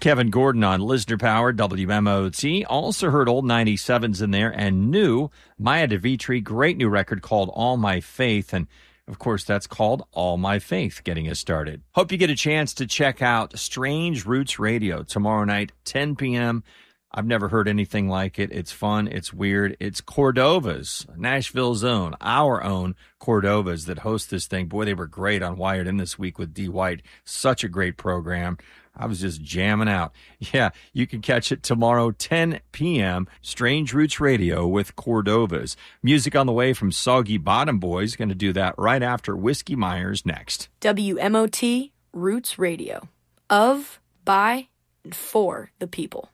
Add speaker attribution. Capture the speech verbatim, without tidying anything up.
Speaker 1: Kevin Gordon on Listener Power, W M O T. Also heard old ninety-sevens in there and new Maya DeVitri, great new record called All My Faith. And of course, that's called All My Faith, getting us started. Hope you get a chance to check out Strange Roots Radio tomorrow night, ten p.m. I've never heard anything like it. It's fun. It's weird. It's Cordova's, Nashville's own, our own Cordovas that host this thing. Boy, they were great on Wired In this week with D. White. Such a great program. I was just jamming out. Yeah, you can catch it tomorrow, ten p.m., Strange Roots Radio with Cordovas. Music on the way from Soggy Bottom Boys. Going to do that right after Whiskey Myers next.
Speaker 2: W M O T Roots Radio. Of, by, and for the people.